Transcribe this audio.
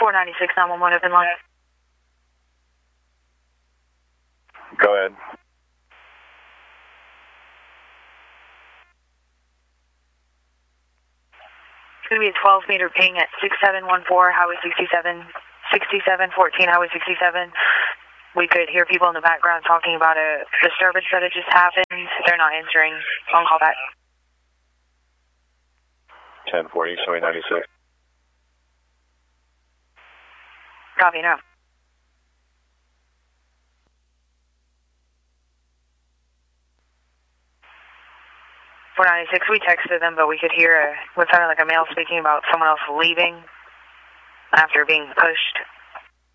496, 911, open line. Go ahead. It's going to be a 12-meter ping at 6714, Highway 67, 6714, Highway 67. We could hear people in the background talking about a disturbance that had just happened. They're not answering. Phone call back. 1040, showing 96. Copy now. We texted them, but we could hear what sounded like a male speaking about someone else leaving after being pushed.